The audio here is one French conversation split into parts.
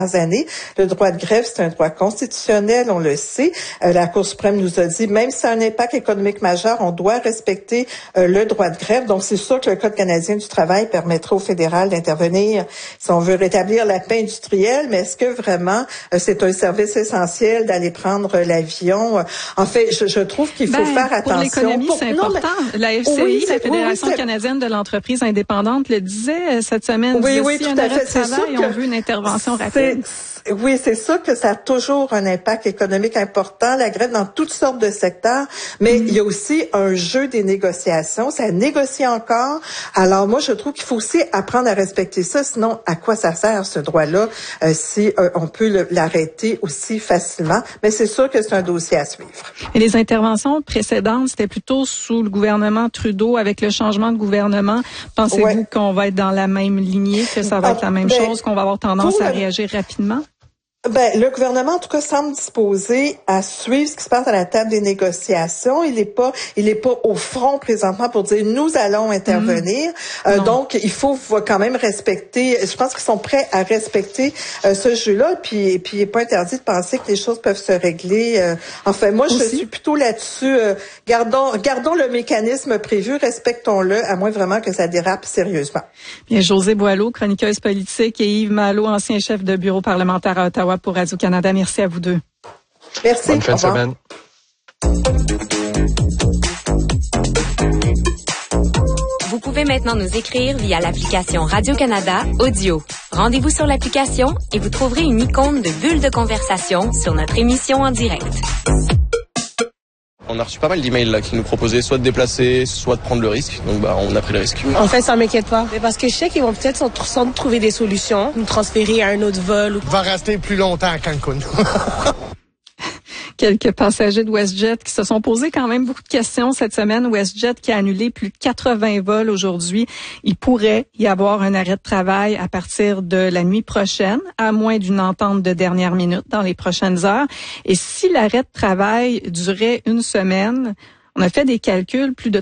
années. Le droit de grève, c'est un droit constitutionnel, on le sait. La Cour suprême nous a dit, même si ça a un impact économique majeur, on doit respecter le droit de grève. Donc, c'est sûr que le Code canadien du travail permettra au fédéral d'intervenir si on veut rétablir la paix industrielle, mais est-ce que vraiment c'est un service essentiel d'aller prendre l'avion? En fait, je trouve qu'il faut faire attention. Pour l'économie, c'est important. La FCI, la Fédération canadienne de l'entreprise indépendante, le disait cette semaine. Oui, tout à fait. C'est sûr qu'on veut une intervention rapide. Oui, c'est sûr que ça a toujours un impact économique important, la grève dans toutes sortes de secteurs, mais il y a aussi un jeu des négociations, ça négocie encore. Alors moi, je trouve qu'il faut aussi apprendre à respecter ça, sinon à quoi ça sert ce droit-là si on peut l'arrêter aussi facilement. Mais c'est sûr que c'est un dossier à suivre. Et les interventions précédentes, c'était plutôt sous le gouvernement Trudeau. Avec le changement de gouvernement, pensez-vous qu'on va être dans la même lignée, que ça va être la même chose, qu'on va avoir tendance à réagir rapidement? Le gouvernement, en tout cas, semble disposé à suivre ce qui se passe à la table des négociations. Il est pas au front présentement pour dire nous allons intervenir. Donc, il faut quand même respecter. Je pense qu'ils sont prêts à respecter ce jeu-là. Puis, il n'est pas interdit de penser que les choses peuvent se régler. Enfin, moi, je suis plutôt là-dessus. Gardons le mécanisme prévu, respectons-le, à moins vraiment que ça dérape sérieusement. Bien, Josée Boileau, chroniqueuse politique, et Yves Malo, ancien chef de bureau parlementaire à Ottawa pour Radio-Canada. Merci à vous deux. Merci. Bonne fin de semaine. Vous pouvez maintenant nous écrire via l'application Radio-Canada Audio. Rendez-vous sur l'application et vous trouverez une icône de bulle de conversation sur notre émission en direct. On a reçu pas mal d'emails là qui nous proposaient soit de déplacer, soit de prendre le risque. Donc on a pris le risque. En fait, ça m'inquiète pas. Mais parce que je sais qu'ils vont peut-être sans trouver des solutions, nous transférer à un autre vol. Va rester plus longtemps à Cancun. Quelques passagers de WestJet qui se sont posés quand même beaucoup de questions cette semaine. WestJet qui a annulé plus de 80 vols aujourd'hui. Il pourrait y avoir un arrêt de travail à partir de la nuit prochaine, à moins d'une entente de dernière minute dans les prochaines heures. Et si l'arrêt de travail durait une semaine, on a fait des calculs, plus de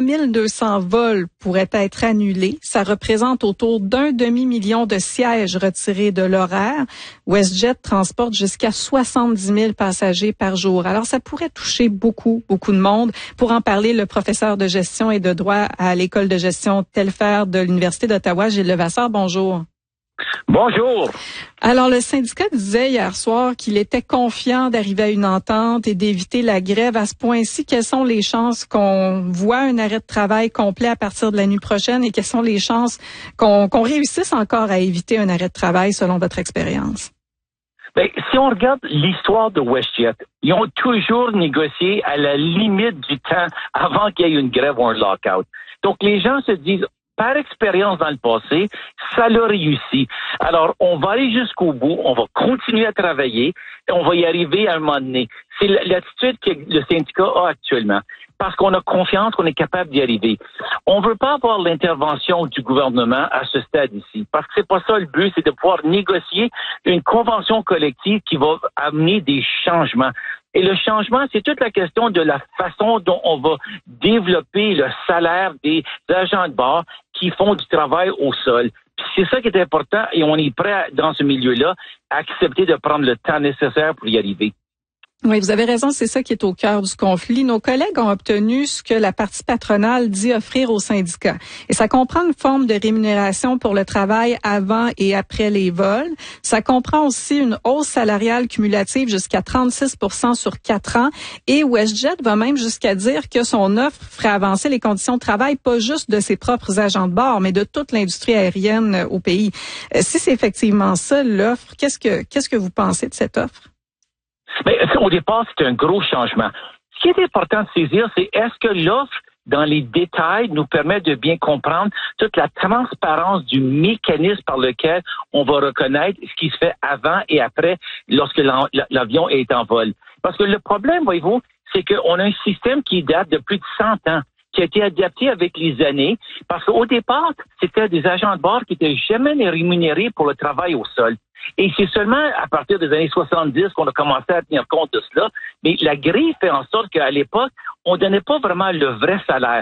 3200 vols pourraient être annulés. Ça représente autour d'1 demi-million de sièges retirés de l'horaire. WestJet transporte jusqu'à 70 000 passagers par jour. Alors, ça pourrait toucher beaucoup de monde. Pour en parler, le professeur de gestion et de droit à l'École de gestion Telfair de l'Université d'Ottawa, Gilles Levasseur, bonjour. Bonjour. Alors, le syndicat disait hier soir qu'il était confiant d'arriver à une entente et d'éviter la grève. À ce point-ci, quelles sont les chances qu'on voit un arrêt de travail complet à partir de la nuit prochaine et quelles sont les chances qu'on réussisse encore à éviter un arrêt de travail selon votre expérience? Bien, si on regarde l'histoire de WestJet, ils ont toujours négocié à la limite du temps avant qu'il y ait une grève ou un lockout. Donc, les gens se disent, par expérience dans le passé, ça l'a réussi. Alors, on va aller jusqu'au bout, on va continuer à travailler et on va y arriver à un moment donné. C'est l'attitude que le syndicat a actuellement. Parce qu'on a confiance qu'on est capable d'y arriver. On veut pas avoir l'intervention du gouvernement à ce stade ici. Parce que c'est pas ça le but, c'est de pouvoir négocier une convention collective qui va amener des changements. Et le changement, c'est toute la question de la façon dont on va développer le salaire des agents de bord qui font du travail au sol. Puis c'est ça qui est important et on est prêt, dans ce milieu-là, à accepter de prendre le temps nécessaire pour y arriver. Oui, vous avez raison, c'est ça qui est au cœur du conflit. Nos collègues ont obtenu ce que la partie patronale dit offrir aux syndicats. Et ça comprend une forme de rémunération pour le travail avant et après les vols. Ça comprend aussi une hausse salariale cumulative jusqu'à 36 % sur 4 ans. Et WestJet va même jusqu'à dire que son offre ferait avancer les conditions de travail, pas juste de ses propres agents de bord, mais de toute l'industrie aérienne au pays. Si c'est effectivement ça, l'offre, qu'est-ce que vous pensez de cette offre? Mais au départ, c'est un gros changement. Ce qui est important de saisir, c'est est-ce que l'offre, dans les détails, nous permet de bien comprendre toute la transparence du mécanisme par lequel on va reconnaître ce qui se fait avant et après lorsque l'avion est en vol. Parce que le problème, voyez-vous, c'est qu'on a un système qui date de plus de 100 ans, qui a été adapté avec les années, parce qu'au départ, c'était des agents de bord qui n'étaient jamais rémunérés pour le travail au sol. Et c'est seulement à partir des années 70 qu'on a commencé à tenir compte de cela. Mais la grille fait en sorte qu'à l'époque, on donnait pas vraiment le vrai salaire.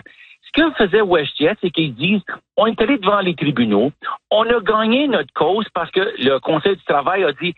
Ce que faisait WestJet, c'est qu'ils disent, on est allé devant les tribunaux, on a gagné notre cause parce que le Conseil du travail a dit,